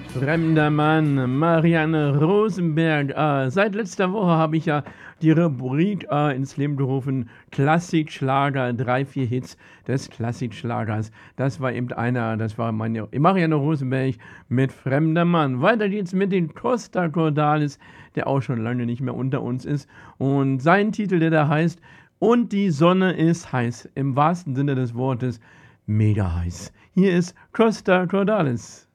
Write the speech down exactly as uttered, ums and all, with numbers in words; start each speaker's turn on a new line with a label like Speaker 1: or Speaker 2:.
Speaker 1: Fremder Mann, Marianne Rosenberg. Äh, seit letzter Woche habe ich ja die Rubrik äh, ins Leben gerufen, Klassikschlager, drei, vier Hits des Klassikschlagers. Das war eben einer, das war meine Marianne Rosenberg mit Fremder Mann. Weiter geht's mit den Costa Cordalis, der auch schon lange nicht mehr unter uns ist. Und sein Titel, der da heißt Und die Sonne ist heiß, im wahrsten Sinne des Wortes, mega heiß. Hier ist Costa Cordalis.